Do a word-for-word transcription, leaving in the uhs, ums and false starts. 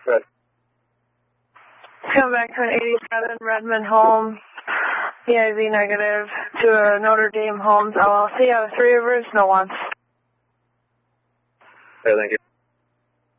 Good. Come back to an eighty-seven Redmond home, E I V negative, to a Notre Dame Homes L L C out of Three Rivers, no ones. Okay, thank you.